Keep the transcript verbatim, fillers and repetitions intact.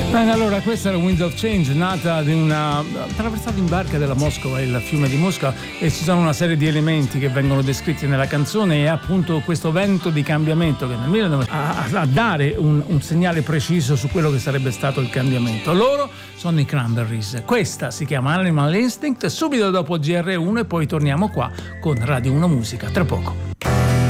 Bene, allora questa era Winds of Change, nata di una attraversato in barca della Moscova, il fiume di Mosca, e ci sono una serie di elementi che vengono descritti nella canzone, e appunto questo vento di cambiamento che nel millenovecento a, a dare un, un segnale preciso su quello che sarebbe stato il cambiamento. Loro sono i Cranberries. Questa si chiama Animal Instinct, subito dopo G R uno, e poi torniamo qua con Radio uno Musica tra poco.